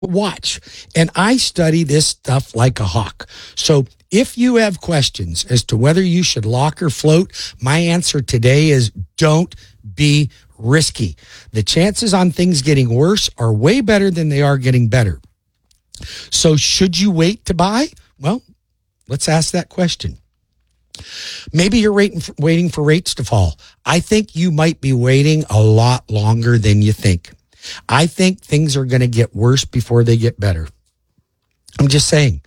Watch. And I study this stuff like a hawk. So if you have questions as to whether you should lock or float, my answer today is don't be risky. The chances on things getting worse are way better than they are getting better. So should you wait to buy? Well, let's ask that question. Maybe you're waiting for rates to fall. I think you might be waiting a lot longer than you think. I think things are going to get worse before they get better. I'm just saying,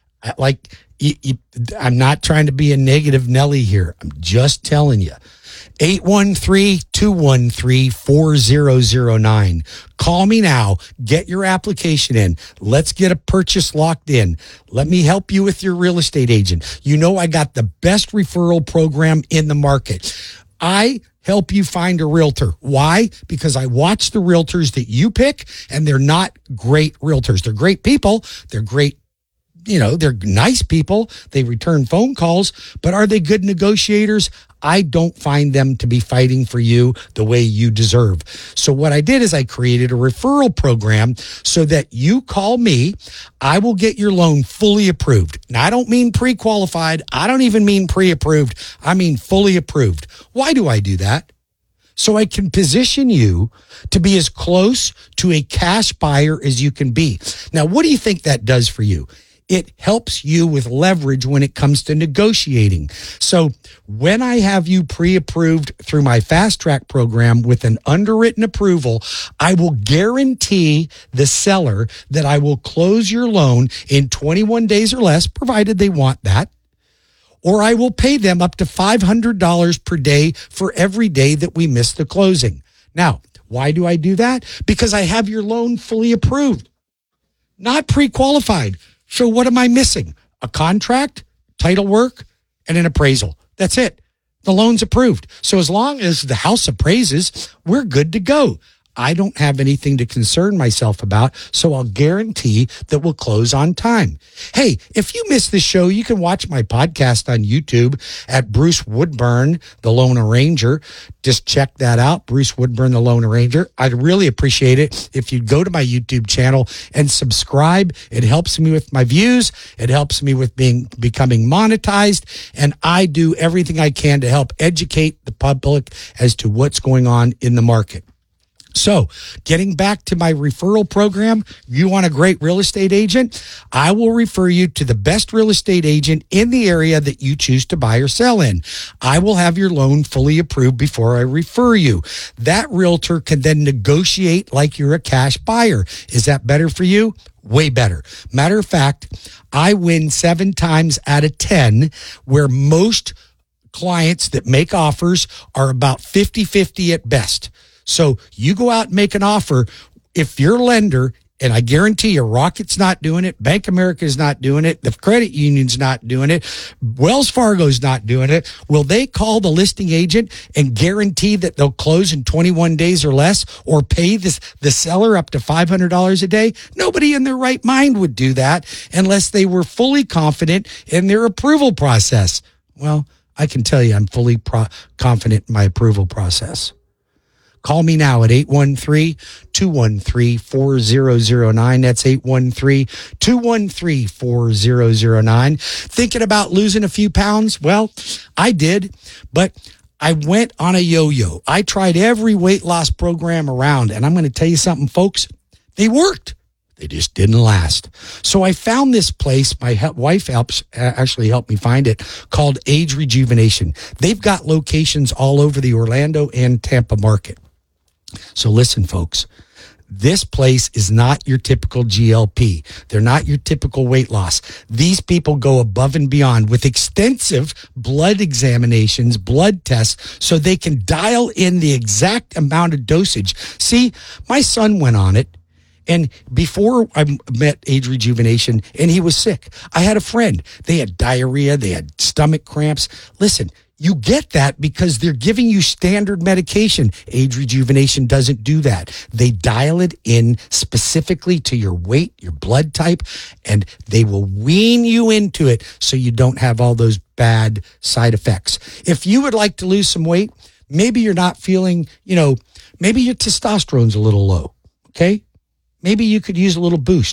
I'm not trying to be a negative Nelly here. I'm just telling you. 813-213-4009. Call me now. Get your application in. Let's get a purchase locked in. Let me help you with your real estate agent. You know I got the best referral program in the market. I help you find a realtor. Why? Because I watch the realtors that you pick, and they're not great realtors. They're great people. They're great. They're nice people. They return phone calls, but are they good negotiators? I don't find them to be fighting for you the way you deserve. So what I did is I created a referral program so that you call me. I will get your loan fully approved. Now, I don't mean pre-qualified. I don't even mean pre-approved. I mean fully approved. Why do I do that? So I can position you to be as close to a cash buyer as you can be. Now, what do you think that does for you? It helps you with leverage when it comes to negotiating. So when I have you pre-approved through my fast track program with an underwritten approval, I will guarantee the seller that I will close your loan in 21 days or less, provided they want that. Or I will pay them up to $500 per day for every day that we miss the closing. Now, why do I do that? Because I have your loan fully approved, not pre-qualified. So what am I missing? A contract, title work, and an appraisal. That's it. The loan's approved. So as long as the house appraises, we're good to go. I don't have anything to concern myself about, so I'll guarantee that we'll close on time. Hey, if you missed the show, you can watch my podcast on YouTube at Bruce Woodburn, The Loan Arranger. Just check that out, Bruce Woodburn, The Loan Arranger. I'd really appreciate it if you'd go to my YouTube channel and subscribe. It helps me with my views. It helps me with becoming monetized, and I do everything I can to help educate the public as to what's going on in the market. So getting back to my referral program, you want a great real estate agent? I will refer you to the best real estate agent in the area that you choose to buy or sell in. I will have your loan fully approved before I refer you. That realtor can then negotiate like you're a cash buyer. Is that better for you? Way better. Matter of fact, I win 7 times out of 10, where most clients that make offers are about 50-50 at best. So you go out and make an offer. If your lender, and I guarantee you, Rocket's not doing it, Bank of America is not doing it, the credit union's not doing it, Wells Fargo's not doing it, will they call the listing agent and guarantee that they'll close in 21 days or less, or pay the seller up to $500 a day? Nobody in their right mind would do that unless they were fully confident in their approval process. Well, I can tell you I'm fully confident in my approval process. Call me now at 813-213-4009. That's 813-213-4009. Thinking about losing a few pounds? Well, I did, but I went on a yo-yo. I tried every weight loss program around, and I'm going to tell you something, folks. They worked. They just didn't last. So I found this place. My wife actually helped me find it, called Age Rejuvenation. They've got locations all over the Orlando and Tampa market. So listen, folks, this place is not your typical GLP. They're not your typical weight loss. These people go above and beyond with extensive blood examinations, blood tests, so they can dial in the exact amount of dosage. See, my son went on it, and before I met Age Rejuvenation, and he was sick. I had a friend. They had diarrhea. They had stomach cramps. Listen, you get that because they're giving you standard medication. Age Rejuvenation doesn't do that. They dial it in specifically to your weight, your blood type, and they will wean you into it so you don't have all those bad side effects. If you would like to lose some weight, maybe you're not feeling, maybe your testosterone's a little low, okay? maybe you could use a little boost.